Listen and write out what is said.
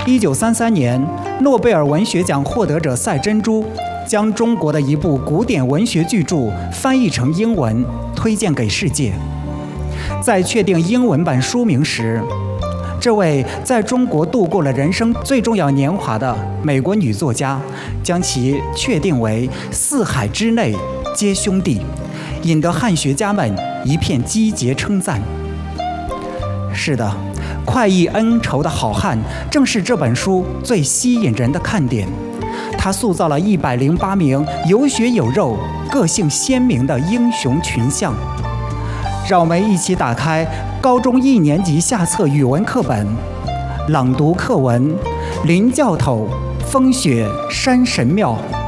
1933年，诺贝尔文学奖获得者赛珍珠将中国的一部古典文学巨著翻译成英文，推荐给世界。在确定英文版书名时，这位在中国度过了人生最重要年华的美国女作家，将其确定为“四海之内皆兄弟”，引得汉学家们一片击节称赞。是的，快意恩仇的好汉正是这本书最吸引人的看点。他塑造了108名有血有肉、个性鲜明的英雄群像。让我们一起打开高中1年级下册语文课本，朗读课文《林教头风雪山神庙》。